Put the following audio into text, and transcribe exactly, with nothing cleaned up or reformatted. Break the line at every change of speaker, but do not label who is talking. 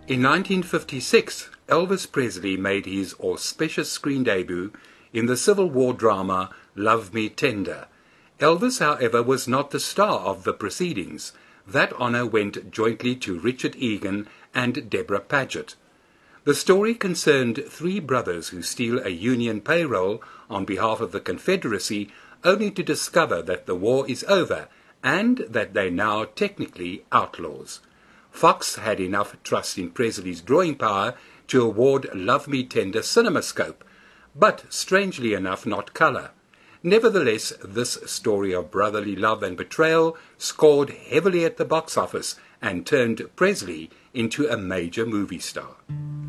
In nineteen fifty-six, Elvis Presley made his auspicious screen debut in the Civil War drama Love Me Tender. Elvis, however, was not the star of the proceedings. That honour went jointly to Richard Egan and Deborah Paget. The story concerned three brothers who steal a Union payroll on behalf of the Confederacy, only to discover that the war is over and that they're now technically outlaws. Fox had enough trust in Presley's drawing power to award Love Me Tender CinemaScope, but strangely enough not colour. Nevertheless, this story of brotherly love and betrayal scored heavily at the box office and turned Presley into a major movie star.